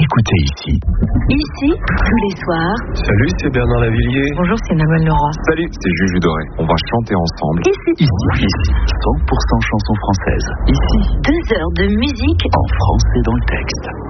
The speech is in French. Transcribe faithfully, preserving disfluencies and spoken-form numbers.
écoutez ici. Ici, tous les soirs. Salut, c'est Bernard Lavillier. Bonjour, c'est Manuel Leroy. Salut, c'est Juju Doré. On va chanter ensemble. Ici. Ici, ici, cent pour cent chansons françaises. Ici, Deux heures de musique en français dans le texte.